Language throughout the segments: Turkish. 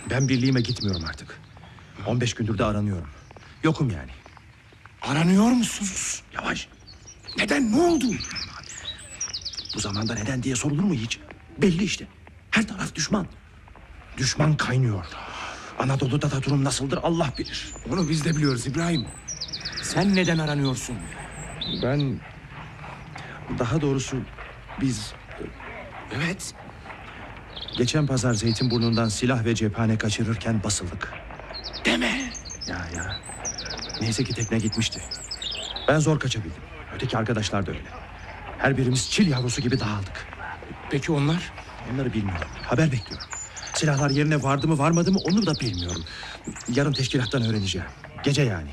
Ben birliğime gitmiyorum artık. 15 gündür de aranıyorum. Yokum yani. Aranıyor musunuz? Yavaş. Neden, ne oldu? Bu zamanda neden diye sorulur mu hiç? Belli işte. Her taraf düşman. Düşman kaynıyor. Anadolu'da da durum nasıldır Allah bilir. Onu biz de biliyoruz İbrahim. Sen neden aranıyorsun? Ben... Daha doğrusu biz... Evet. Geçen pazar Zeytinburnu'ndan silah ve cephane kaçırırken basıldık. Deme. Ya. Neyse ki tekne gitmişti. Ben zor kaçabildim. Öteki arkadaşlar da öyle. Her birimiz çil yavrusu gibi dağıldık. Peki onlar? Onları bilmiyorum. Haber bekliyorum. Silahlar yerine vardı mı varmadı mı onu da bilmiyorum. Yarın teşkilattan öğreneceğim. Gece yani.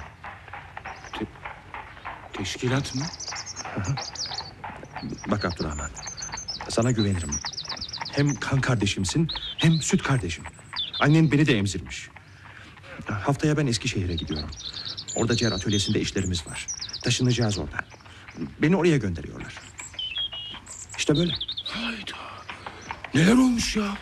Teşkilat mı? Bak Abdurrahman, sana güvenirim. Hem kan kardeşimsin hem süt kardeşim. Annen beni de emzirmiş. Haftaya ben Eskişehir'e gidiyorum. Orada ciğer atölyesinde işlerimiz var. Taşınacağız oradan. Beni oraya gönderiyorlar. İşte böyle. Hayda. Neler olmuş ya?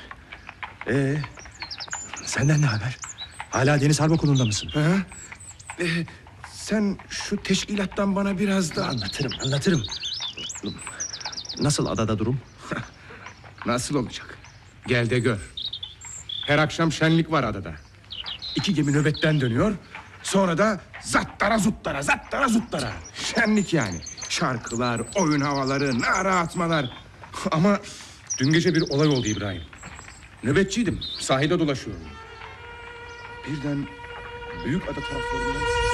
Senden ne haber? Hala Deniz Harp Okulu'nda mısın? Ha? Sen şu teşkilattan bana biraz da... Anlatırım. Nasıl adada durum? Nasıl olacak? Gel de gör. Her akşam şenlik var adada. 2 gemi nöbetten dönüyor. Sonra da zattara zuttara. Şenlik yani. Şarkılar, oyun havaları, nara atmalar. Ama dün gece bir olay oldu İbrahim. Nöbetçiydim. Sahilde dolaşıyorum. Birden Büyükada taraflarından...